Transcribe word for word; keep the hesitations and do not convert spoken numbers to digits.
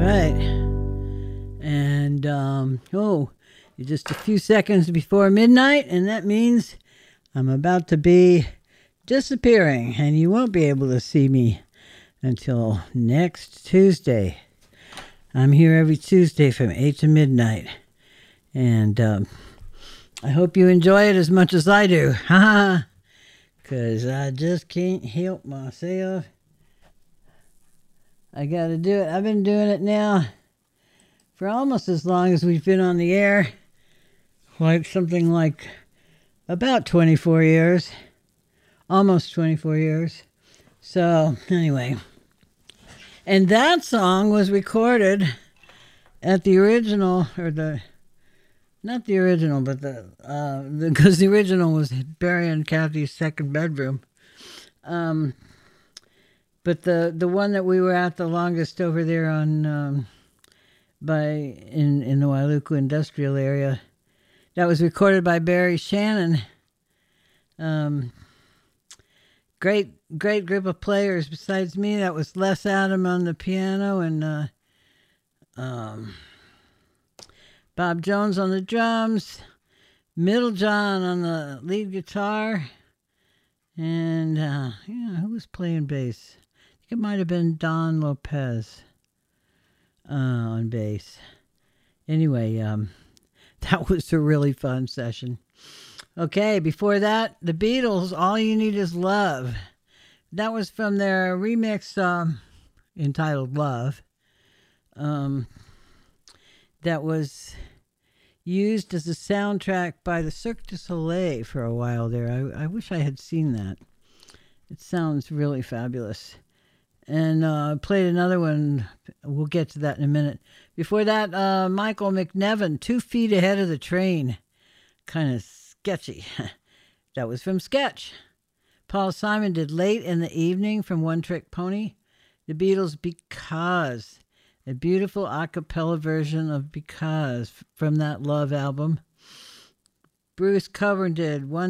right. And, um, oh, just a few seconds before midnight, and that means I'm about to be disappearing, and you won't be able to see me until next Tuesday. I'm here every Tuesday from eight to midnight, and um, I hope you enjoy it as much as I do. Ha! Because I just can't help myself. I got to do it. I've been doing it now for almost as long as we've been on the air. Like something like about twenty-four years. Almost twenty-four years. So, anyway. And that song was recorded at the original, or the, not the original, but the, uh, because the, the original was Barry and Kathy's second bedroom. Um, but the, the one that we were at the longest over there on, um, by, in, in the Wailuku industrial area, that was recorded by Barry Shannon. Um, great, great group of players besides me. That was Les Adam on the piano and uh, um, Bob Jones on the drums, Middlejohn on the lead guitar, and uh, yeah, who was playing bass? I think it might have been Don Lopez uh, on bass. Anyway, um, that was a really fun session. Okay, before that, the Beatles, All You Need Is Love. That was from their remix um, entitled Love. Um, that was used as a soundtrack by the Cirque du Soleil for a while there. I, I wish I had seen that. It sounds really fabulous. And uh, I played another one. We'll get to that in a minute. Before that, uh, Michael McNevin, Two Feet Ahead of the Train. Kind of sketchy. That was from Sketch. Paul Simon did Late in the Evening from One Trick Pony. The Beatles, Because. A beautiful a cappella version of Because from that Love album. Bruce Coburn did One